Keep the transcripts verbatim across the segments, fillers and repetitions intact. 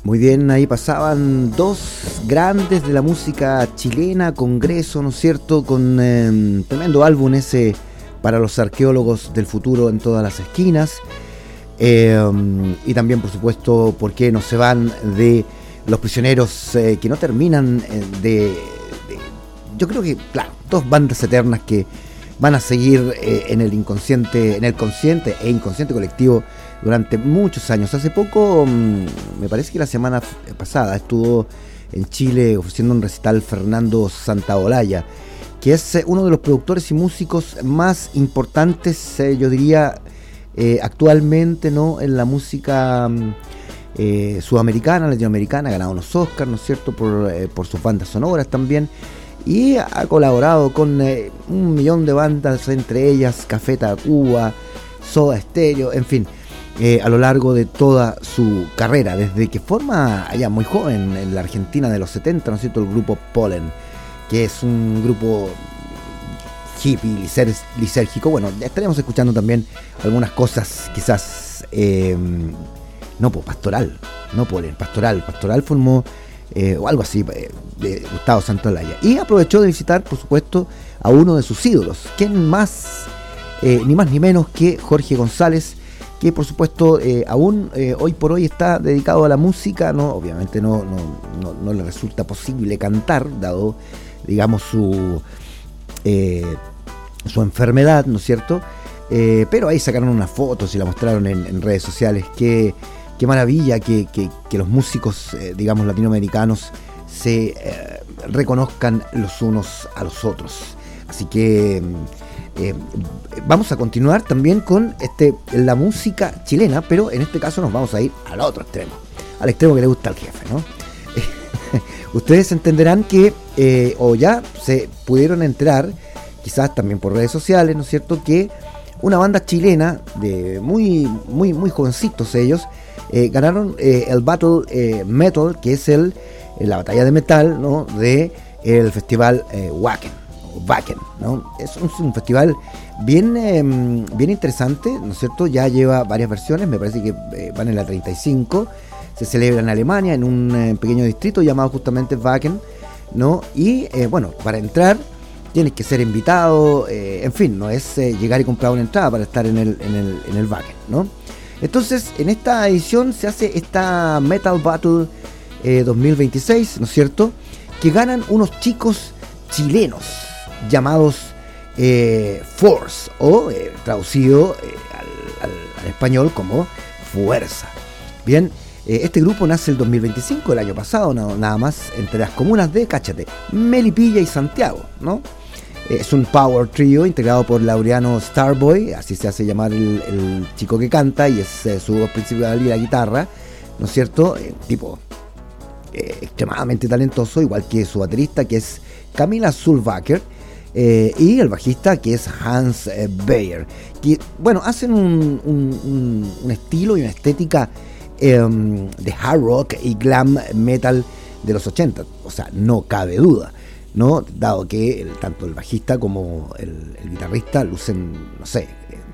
Muy bien, ahí pasaban dos grandes de la música chilena, Congreso, ¿no es cierto?, con eh, tremendo álbum ese para los arqueólogos del futuro en todas las esquinas. Eh, y también, por supuesto, ¿por qué no se van de los prisioneros eh, que no terminan de, de... Yo creo que, claro, dos bandas eternas que van a seguir eh, en el inconsciente, en el consciente e inconsciente colectivo durante muchos años. Hace poco, me parece que la semana pasada, estuvo en Chile ofreciendo un recital Fernando Santaolalla, que es uno de los productores y músicos más importantes, eh, yo diría, eh, actualmente, ¿no?, en la música eh, sudamericana, latinoamericana. Ha ganado unos Oscars, ¿no es cierto?, por, eh, por sus bandas sonoras también. Y ha colaborado con eh, un millón de bandas, entre ellas Café Tacuba, Soda Stereo, en fin, eh, a lo largo de toda su carrera, desde que forma allá muy joven en la Argentina de los setenta, ¿no es cierto?, el grupo Pollen, que es un grupo hippie, liser, lisérgico. Bueno, ya estaremos escuchando también algunas cosas quizás, eh, no, pues pastoral, no Pollen, pastoral, pastoral formó... Eh, o algo así, eh, de Gustavo Santaolalla. Y aprovechó de visitar, por supuesto, a uno de sus ídolos, quien más, eh, ni más ni menos que Jorge González, que por supuesto eh, aún eh, hoy por hoy está dedicado a la música. No, obviamente no, no, no, no le resulta posible cantar, dado, digamos, su, eh, su enfermedad, ¿no es cierto? Eh, pero ahí sacaron unas fotos y la mostraron en, en redes sociales. Que Qué maravilla que, que, que los músicos, eh, digamos, latinoamericanos se eh, reconozcan los unos a los otros. Así que eh, vamos a continuar también con este, la música chilena, pero en este caso nos vamos a ir al otro extremo, al extremo que le gusta al jefe, ¿no? Ustedes entenderán que, eh, o ya se pudieron enterar, quizás también por redes sociales, ¿no es cierto?, que una banda chilena, de muy, muy, muy jovencitos ellos, Eh, ganaron eh, el Battle eh, Metal, que es el eh, la batalla de metal, ¿no?, de el festival eh, Wacken, o Wacken, ¿no? Es un, un festival bien eh, bien interesante, ¿no es cierto? Ya lleva varias versiones, me parece que eh, van en la treinta y cinco. Se celebra en Alemania, en un eh, pequeño distrito llamado justamente Wacken, ¿no? Y eh, bueno, para entrar tienes que ser invitado, eh, en fin, no es eh, llegar y comprar una entrada para estar en el en el en el Wacken, ¿no? Entonces, en esta edición se hace esta Metal Battle eh, dos mil veintiséis, ¿no es cierto?, que ganan unos chicos chilenos llamados eh, Force, o eh, traducido eh, al, al, al español como Fuerza. Bien, eh, este grupo nace el dos mil veinticinco, el año pasado, no, nada más, entre las comunas de, cáchate, Melipilla y Santiago, ¿no? Es un power trio integrado por Laureano Starboy, así se hace llamar el, el chico que canta, y es eh, su voz principal y la guitarra, ¿no es cierto? Eh, tipo eh, extremadamente talentoso, igual que su baterista, que es Camila Sulvaker, eh, y el bajista, que es Hans eh, Beyer, que, bueno, hacen un, un, un, un estilo y una estética eh, de hard rock y glam metal de los ochenta, o sea, no cabe duda, ¿no? Dado que el, tanto el bajista como el, el guitarrista lucen, no sé,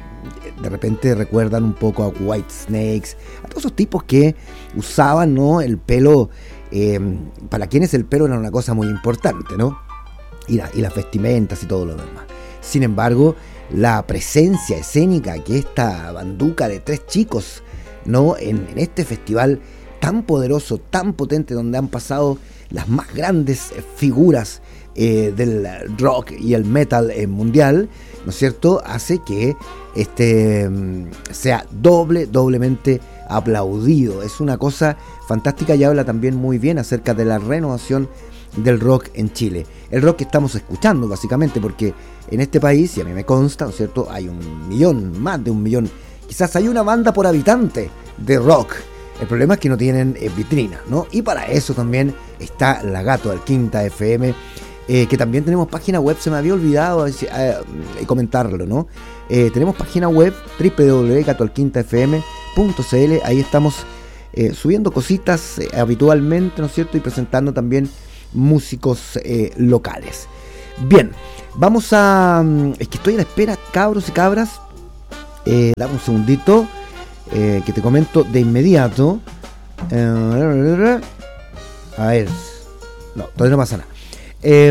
de repente recuerdan un poco a White Snakes, a todos esos tipos que usaban, ¿no?, el pelo, eh, para quienes el pelo era una cosa muy importante, ¿no? Y, la, y las vestimentas y todo lo demás. Sin embargo, la presencia escénica que esta banduca de tres chicos, ¿no?, en, en este festival tan poderoso, tan potente, donde han pasado las más grandes figuras eh, del rock y el metal eh, mundial, ¿no es cierto?, hace que este sea doble, doblemente aplaudido. Es una cosa fantástica y habla también muy bien acerca de la renovación del rock en Chile. El rock que estamos escuchando, básicamente, porque en este país, y a mí me consta, ¿no es cierto?, hay un millón, más de un millón, quizás hay una banda por habitante de rock. El problema es que no tienen eh, vitrina, ¿no? Y para eso también está la Gato Alquinta F M, eh, que también tenemos página web, se me había olvidado eh, eh, comentarlo, ¿no? Eh, tenemos página web doble u doble u doble u punto gato alquinta f m punto c l, ahí estamos eh, subiendo cositas eh, habitualmente, ¿no es cierto? Y presentando también músicos eh, locales. Bien, vamos a... Es que estoy a la espera, cabros y cabras, eh, dame un segundito. Eh, que te comento de inmediato Eh, a ver. No, todavía no pasa nada. Eh,